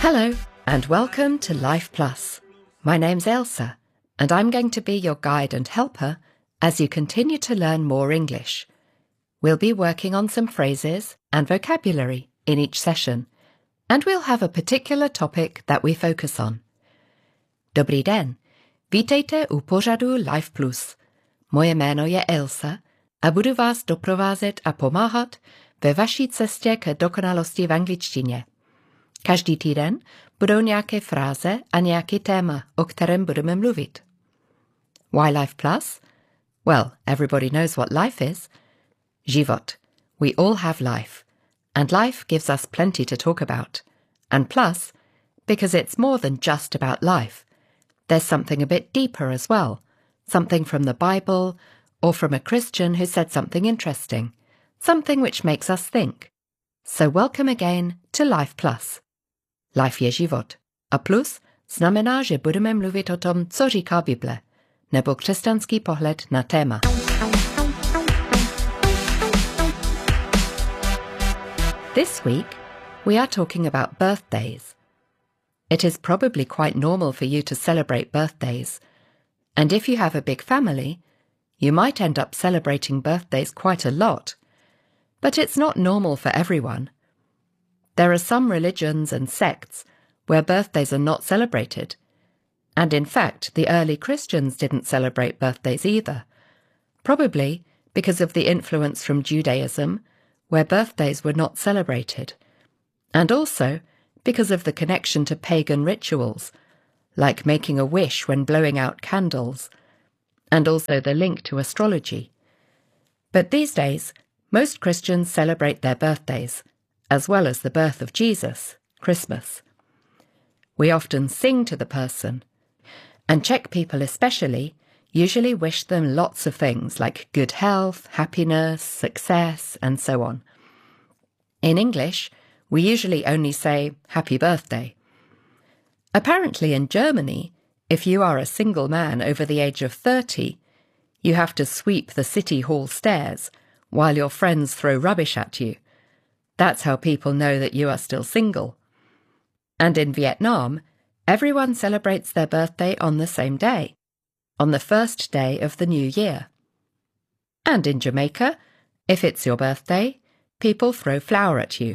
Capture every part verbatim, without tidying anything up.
Hello, and welcome to Life Plus. My name's Elsa, and I'm going to be your guide and helper as you continue to learn more English. We'll be working on some phrases and vocabulary in each session, and we'll have a particular topic that we focus on. Dobrý den, vítejte u pořadu Life Plus. Moje jméno je Elsa a budu vás doprovázet a pomáhat ve vaší cestě k dokonalosti v angličtině. Každý týden budou nějaké fráze a nějaký téma, o kterém budeme mluvit. Why Life Plus? Well, everybody knows what life is. Život. We all have life. And life gives us plenty to talk about. And plus, because it's more than just about life. There's something a bit deeper as well. Something from the Bible, or from a Christian who said something interesting. Something which makes us think. So welcome again to Life Plus. Life je život. A plus znamená, že budeme mluvit o tom, co říká Bible, nebo křesťanský pohled na téma. This week, we are talking about birthdays. It is probably quite normal for you to celebrate birthdays, and if you have a big family, you might end up celebrating birthdays quite a lot. But it's not normal for everyone. There are some religions and sects where birthdays are not celebrated. And in fact, the early Christians didn't celebrate birthdays either. Probably because of the influence from Judaism, where birthdays were not celebrated. And also because of the connection to pagan rituals, like making a wish when blowing out candles, and also the link to astrology. But these days, most Christians celebrate their birthdays, as well as the birth of Jesus, Christmas. We often sing to the person, and Czech people especially usually wish them lots of things like good health, happiness, success, and so on. In English, we usually only say happy birthday. Apparently in Germany, if you are a single man over the age of thirty, you have to sweep the city hall stairs while your friends throw rubbish at you. That's how people know that you are still single. And in Vietnam, everyone celebrates their birthday on the same day, on the first day of the new year. And in Jamaica, if it's your birthday, people throw flour at you.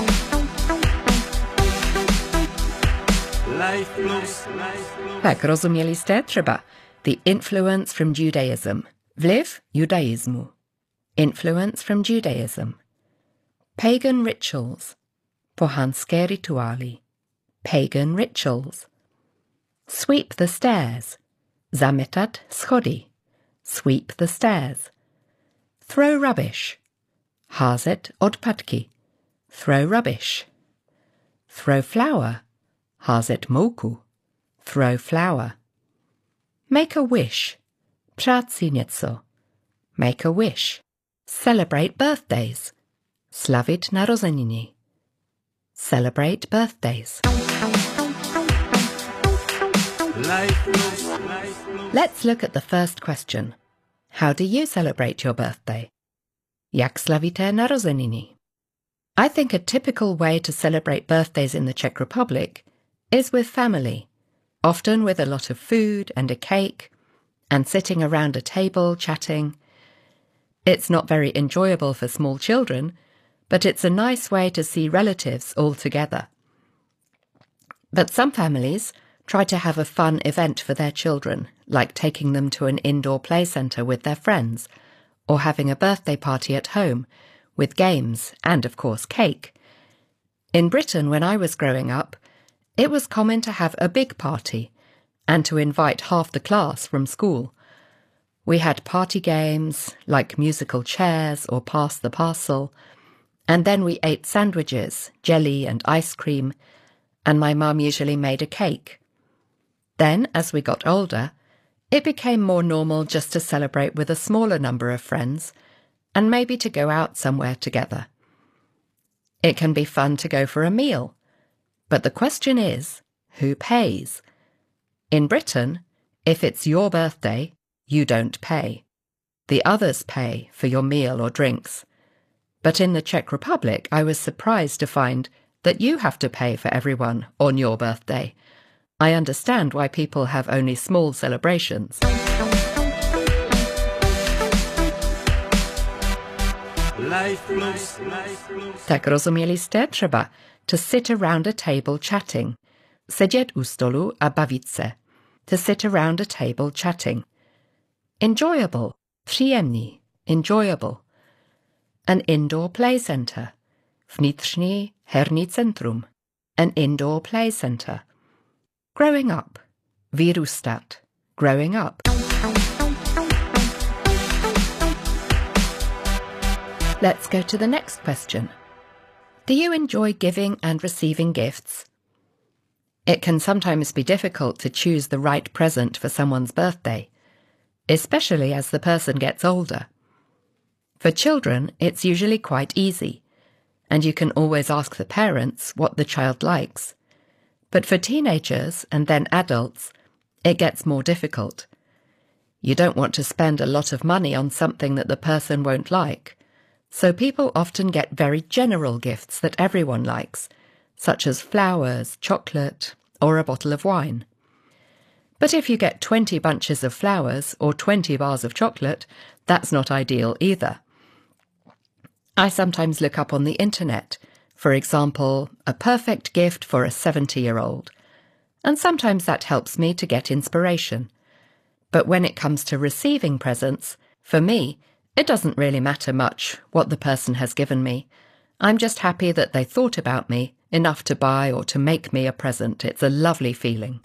Life plus. Tak, rozuměli jste třeba the influence from Judaism, vliv judaismu, influence from Judaism. Pagan rituals, pohanské rituály, pagan rituals. Sweep the stairs, zametat schody, sweep the stairs. Throw rubbish, házet odpadky, throw rubbish. Throw flour, házet mouku, throw flour. Make a wish, přát si něco, make a wish. Celebrate birthdays, slavit narozeniny. Celebrate birthdays. Let's look at the first question. How do you celebrate your birthday? Jak slavíte narozeniny? I think a typical way to celebrate birthdays in the Czech Republic is with family, often with a lot of food and a cake, and sitting around a table chatting. It's not very enjoyable for small children, but it's a nice way to see relatives all together. But some families try to have a fun event for their children, like taking them to an indoor play centre with their friends, or having a birthday party at home, with games and, of course, cake. In Britain, when I was growing up, it was common to have a big party, and to invite half the class from school. We had party games, like musical chairs or pass the parcel, and then we ate sandwiches, jelly and ice cream, and my mum usually made a cake. Then, as we got older, it became more normal just to celebrate with a smaller number of friends, and maybe to go out somewhere together. It can be fun to go for a meal, but the question is, who pays? In Britain, if it's your birthday, you don't pay. The others pay for your meal or drinks. But in the Czech Republic, I was surprised to find that you have to pay for everyone on your birthday. I understand why people have only small celebrations. Tak rozumieliście? Trzeba to sit around a table chatting. Siedzieć u stolu a bawić się. To sit around a table chatting. Enjoyable. Przyjemny. Enjoyable. An indoor play center. Vnitřní herní centrum. An indoor play center. Growing up. Vyrůstat. Growing up. Let's go to the next question. Do you enjoy giving and receiving gifts? It can sometimes be difficult to choose the right present for someone's birthday, especially as the person gets older. For children, it's usually quite easy, and you can always ask the parents what the child likes. But for teenagers and then adults, it gets more difficult. You don't want to spend a lot of money on something that the person won't like, so people often get very general gifts that everyone likes, such as flowers, chocolate, or a bottle of wine. But if you get twenty bunches of flowers or twenty bars of chocolate, that's not ideal either. I sometimes look up on the internet, for example, a perfect gift for a seventy-year-old, and sometimes that helps me to get inspiration. But when it comes to receiving presents, for me, it doesn't really matter much what the person has given me. I'm just happy that they thought about me enough to buy or to make me a present. It's a lovely feeling.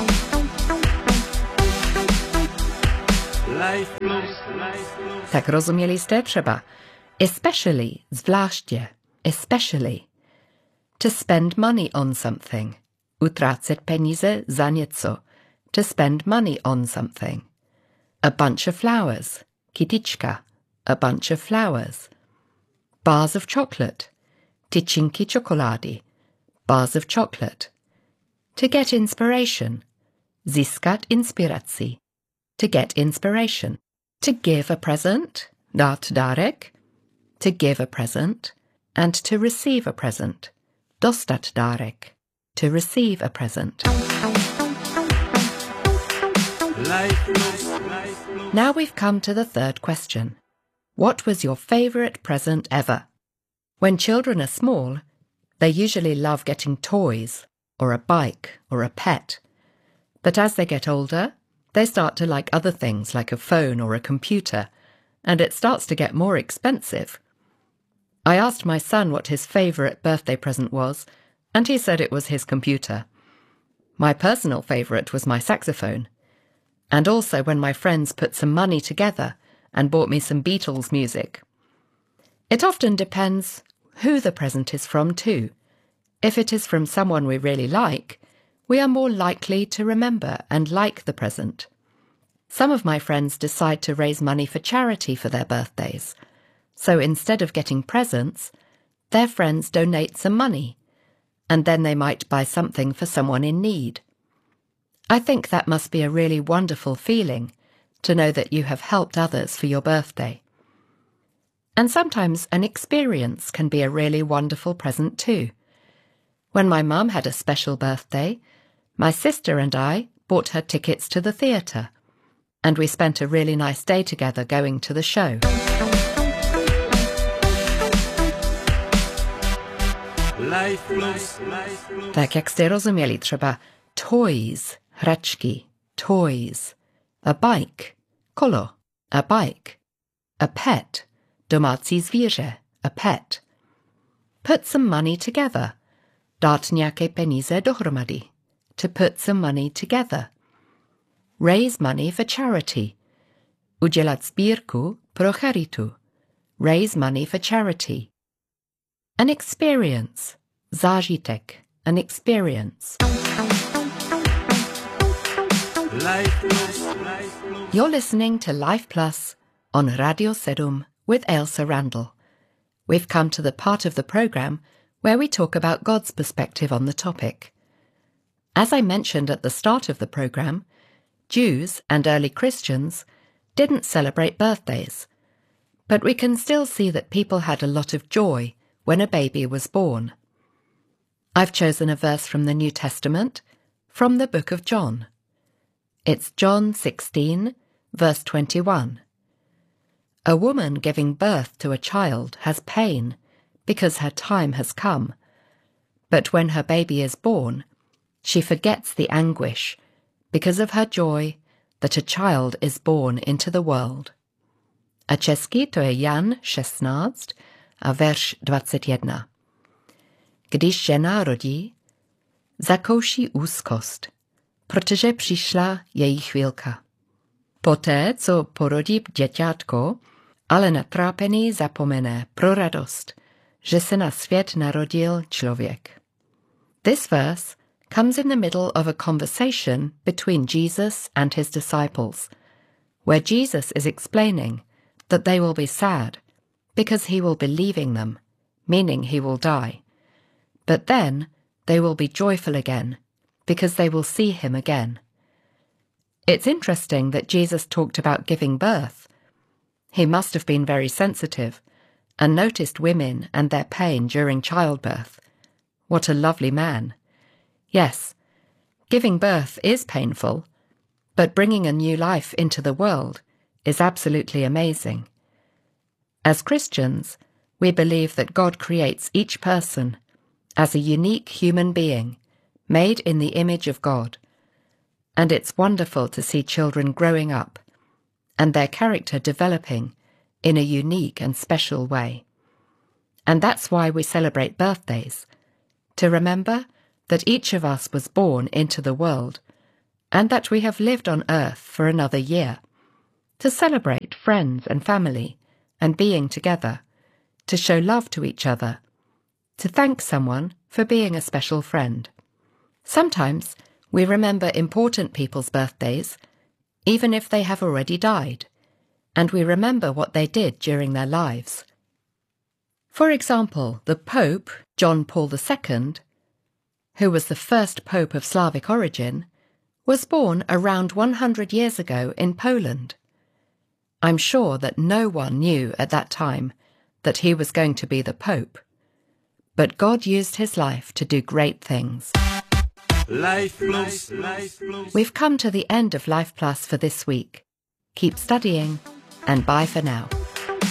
Tak rozumieliście? Trzeba. Especially, zwłaszcza, especially. To spend money on something. Utracić pieniądze za nieco. To spend money on something. A bunch of flowers. Kityčka. A bunch of flowers. Bars of chocolate. Tyčinky czekolady. Bars of chocolate. To get inspiration. Získat inspiraci. To get inspiration. To give a present. Dát dárek. To give a present. And to receive a present. Dostat dárek. To receive a present. Now we've come to the third question. What was your favourite present ever? When children are small, they usually love getting toys, or a bike, or a pet. But as they get older, they start to like other things like a phone or a computer, and it starts to get more expensive. I asked my son what his favourite birthday present was, and he said it was his computer. My personal favourite was my saxophone, and also when my friends put some money together and bought me some Beatles music. It often depends who the present is from too. If it is from someone we really like, we are more likely to remember and like the present. Some of my friends decide to raise money for charity for their birthdays. So instead of getting presents, their friends donate some money, and then they might buy something for someone in need. I think that must be a really wonderful feeling, to know that you have helped others for your birthday. And sometimes an experience can be a really wonderful present too. When my mum had a special birthday, my sister and I bought her tickets to the theatre, and we spent a really nice day together going to the show. Tak jak ste rozumieli, trzeba toys, hračky, toys. A bike, kolo, a bike. A pet, domácí zvíře, a pet. Put some money together, dát nějaké peníze dohromady. To put some money together. Raise money for charity. Udělat sbírku pro charitu. Raise money for charity. An experience. Zážitek. An experience. You're listening to Life Plus on Radio Sedum with Ailsa Randall. We've come to the part of the programme where we talk about God's perspective on the topic. As I mentioned at the start of the programme, Jews and early Christians didn't celebrate birthdays, but we can still see that people had a lot of joy when a baby was born. I've chosen a verse from the New Testament, from the book of John. It's John sixteen, verse twenty-one. A woman giving birth to a child has pain because her time has come. But when her baby is born, she forgets the anguish because of her joy that a child is born into the world. A česky to je Jan šestnáct a verš dvacet jedna. Když žena rodí, zakouší úzkost, protože přišla její chvílka. Poté, co porodí děťátko, ale na trápení zapomene pro radost, že se na svět narodil člověk. This verse comes in the middle of a conversation between Jesus and his disciples, where Jesus is explaining that they will be sad because he will be leaving them, meaning he will die. But then they will be joyful again because they will see him again. It's interesting that Jesus talked about giving birth. He must have been very sensitive and noticed women and their pain during childbirth. What a lovely man. Yes, giving birth is painful, but bringing a new life into the world is absolutely amazing. As Christians, we believe that God creates each person as a unique human being, made in the image of God. And it's wonderful to see children growing up and their character developing in a unique and special way. And that's why we celebrate birthdays, to remember that each of us was born into the world and that we have lived on earth for another year, to celebrate friends and family and being together, to show love to each other, to thank someone for being a special friend. Sometimes we remember important people's birthdays, even if they have already died, and we remember what they did during their lives. For example, the Pope, John Paul the Second, who was the first Pope of Slavic origin, was born around one hundred years ago in Poland. I'm sure that no one knew at that time that he was going to be the Pope, but God used his life to do great things. Life Plus. Life Plus. We've come to the end of Life Plus for this week. Keep studying, and bye for now.